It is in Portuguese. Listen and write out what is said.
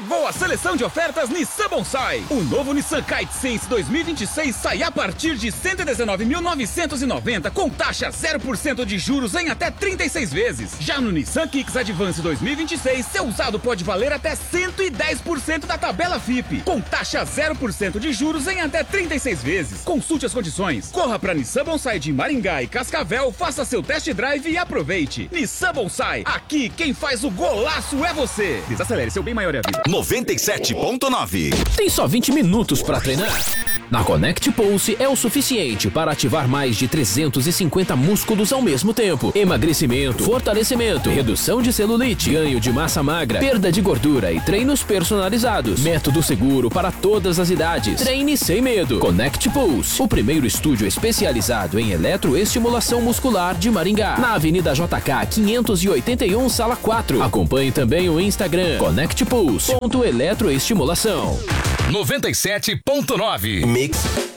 chegou a seleção de ofertas Nissan Bonsai. O novo Nissan Kite Sense 2026 sai a partir de 119.990 com taxa 0% de juros em até 36 vezes. Já no Nissan Kicks Advance 2026, seu usado pode valer até 110% da tabela FIP, com taxa 0% de juros em até 36 vezes. Consulte as condições. Corra para Nissan Bonsai de Maringá e Cascavel, faça seu test drive e aproveite. Nissan Bonsai, aqui quem faz o golaço é você. Desacelere, seu bem maior é a vida. 97.9. Tem só 20 minutos para treinar? Na Connect Pulse é o suficiente para ativar mais de 350 músculos ao mesmo tempo. Emagrecimento, fortalecimento, redução de celulite, ganho de massa magra, perda de gordura e treinos personalizados. Método seguro para todas as idades. Treine sem medo. Connect Pulse, o primeiro estúdio especializado em eletroestimulação muscular de Maringá. Na Avenida JK 581, Sala 4. Acompanhe também o Instagram Connect Pulse. Eletroestimulação. 97.9. Mix